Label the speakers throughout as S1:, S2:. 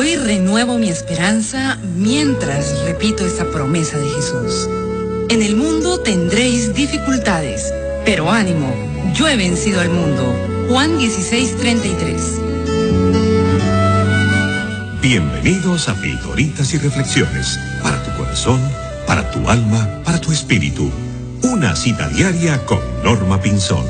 S1: Hoy renuevo mi esperanza mientras repito esta promesa de Jesús. En el mundo tendréis dificultades, pero ánimo, yo he vencido al mundo. Juan 16:33.
S2: Bienvenidos a Pildoritas y Reflexiones, para tu corazón, para tu alma, para tu espíritu. Una cita diaria con Norma Pinzón.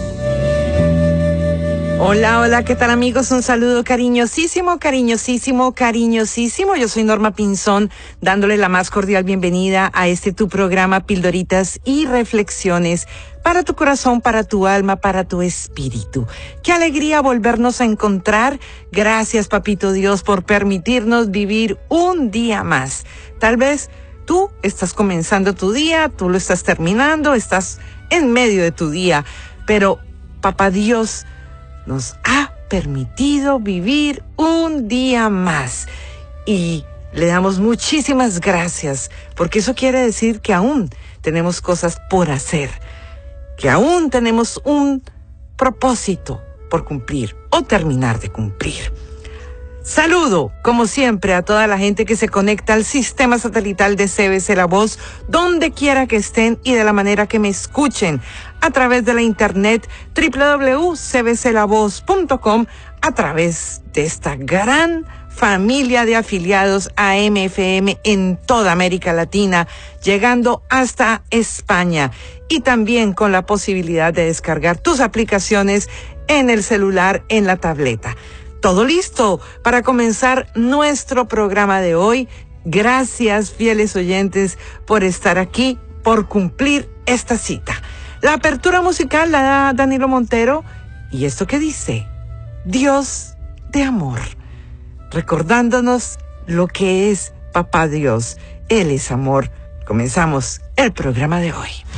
S3: Hola, hola, ¿qué tal amigos? Un saludo cariñosísimo, cariñosísimo, cariñosísimo. Yo soy Norma Pinzón, dándole la más cordial bienvenida a tu programa Pildoritas y Reflexiones, para tu corazón, para tu alma, para tu espíritu. Qué alegría volvernos a encontrar. Gracias, Papito Dios, por permitirnos vivir un día más. Tal vez tú estás comenzando tu día, tú lo estás terminando, estás en medio de tu día, pero Papá Dios nos ha permitido vivir un día más y le damos muchísimas gracias, porque eso quiere decir que aún tenemos cosas por hacer, que aún tenemos un propósito por cumplir o terminar de cumplir. Saludo, como siempre, a toda la gente que se conecta al sistema satelital de CBC La Voz, donde quiera que estén y de la manera que me escuchen, a través de la internet www.cbclavoz.com, a través de esta gran familia de afiliados a AM/FM en toda América Latina, llegando hasta España, y también con la posibilidad de descargar tus aplicaciones en el celular, en la tableta. Todo listo para comenzar nuestro programa de hoy. Gracias, fieles oyentes, por estar aquí, por cumplir esta cita. La apertura musical la da Danilo Montero, y esto que dice: Dios de amor, recordándonos lo que es Papá Dios. Él es amor. Comenzamos el programa de hoy.